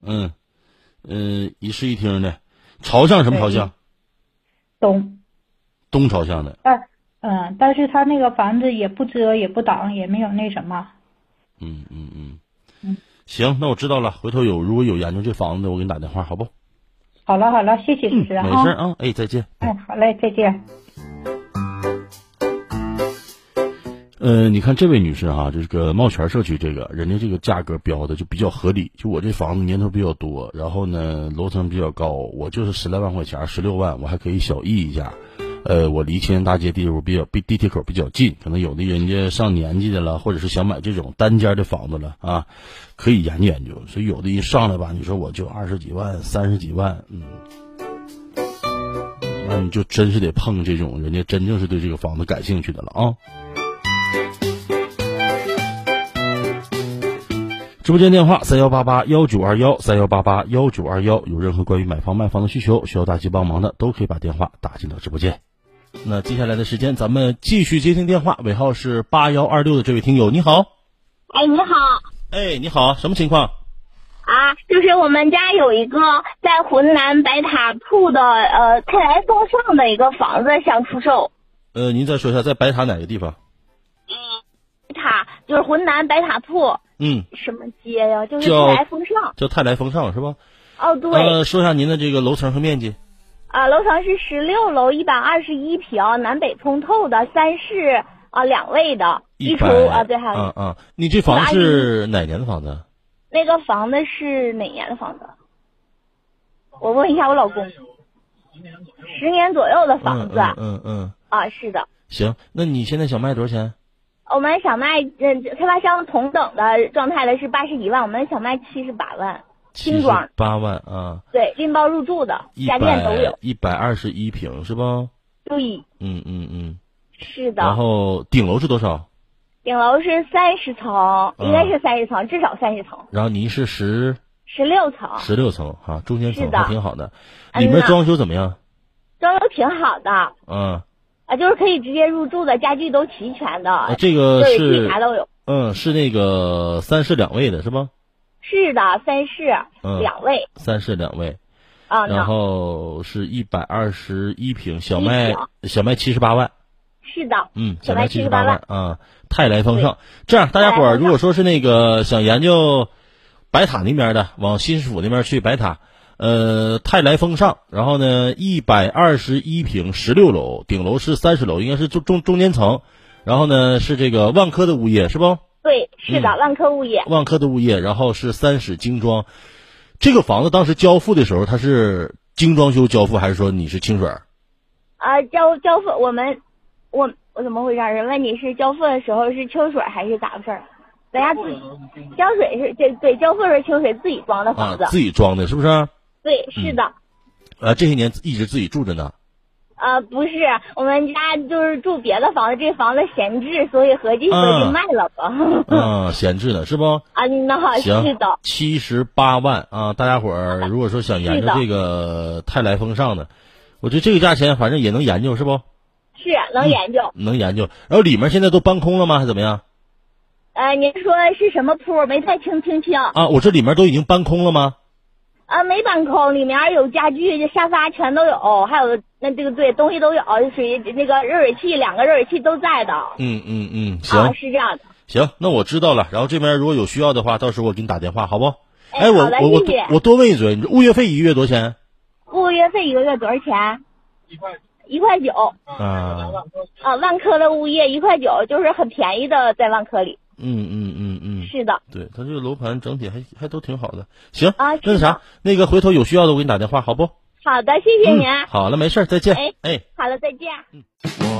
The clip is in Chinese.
一室一厅的，朝向什么朝向？东朝向的。 但是他那个房子也不遮也不挡，也没有那什么。 行，那我知道了，回头如果有研究这房子的，我给你打电话，好不？ 好了，谢谢主持人。 没事啊，再见。 好嘞，再见。 你看这位女士哈，这个茂泉社区人家这个价格标的就比较合理，就我这房子年头比较多，然后呢楼层比较高，我就是10来万块钱，16万，我还可以小溢一下。我离青年大街地铁口比较近，可能有的人家上年纪的了，或者是想买这种单间的房子了啊，可以研究研究。所以有的一上来吧，你说我就20几万、30几万，那你就真是得碰这种人家真正是对这个房子感兴趣的了啊。直播间电话3188192131881921，有任何关于买房卖房的需求，需要大姐帮忙的，都可以把电话打进到直播间。那接下来的时间，咱们继续接听电话，尾号是8126的这位听友，你好。 你好。 你好，什么情况？ 就是我们家有一个在浑南白塔铺的泰来风尚的一个房子想出售。 您再说一下，在白塔哪个地方？ 白塔就是浑南白塔铺。什么街呀？就是泰来风尚。叫泰来风尚是吧？对。 说一下您的这个楼层和面积。 楼层是16楼，121平，南北通透的，3室2卫的，一厨对，还有。 你这房是哪年的房子？ 那个房子是哪年的房子？我问一下我老公。10年左右的房子。是的。 行，那你现在想卖多少钱？ 我们想卖，开发商同等的状态的是81万，我们想卖78万，新装 8万啊。 对，拎包入住的，家电都有。 121平是吧？ 对。是的。 然后顶楼是多少？ 顶楼是30层，应该是30层，至少30层。 然后您是 16层。 16层哈，中间层还挺好的。里面装修怎么样？ 装修挺好的。就是可以直接入住的，家具都齐全的。 这个是啥都有。 是那个3室2卫的是吧？ 是的，3室2卫。 3室2卫。然后是121平，小卖78万。 是的。 小卖78万啊。泰来风尚，这样大家伙儿如果说是那个想研究白塔那边的，往新市府那边去白塔。泰来风尚，然后呢121平16楼，顶楼是30楼，应该是中间层，然后呢是这个万科的物业是不？ 对，是的，万科物业。万科的物业，然后是3室精装。这个房子当时交付的时候，它是精装修交付，还是说你是清水？ 交付我怎么回事？人问你是交付的时候是清水还是咋回事？咱家自己交水是对，交付是清水自己装的房子。 自己装的是不是？ 对，是的。 这些年一直自己住着呢。 不是，我们家就是住别的房子，这房子闲置，所以合计卖了吧。 闲置的是不？ 那好，是的。 78万啊！大家伙儿如果说想研究这个泰来风尚的，我觉得这个价钱反正也能研究是不？ 是能研究。 能研究。然后里面现在都搬空了吗？还怎么样？ 您说是什么铺？没太听清。 我这里面都已经搬空了吗？ 没搬空，里面有家具、沙发全都有，还有对东西都有，属于那个热水器，2个热水器都在的。 行。 是这样的。 行，那我知道了。然后这边如果有需要的话，到时候我给你打电话，好不？我多问一嘴，你这物业费1个月多少钱？ 物业费1个月多少钱？1块9。万科的物业1块9，就是很便宜的，在万科里。是的。 对，它这个楼盘整体还都挺好的。行，那啥，那个回头有需要的我给你打电话，好不？ 好的，谢谢您。 好了，没事，再见。 好了，再见。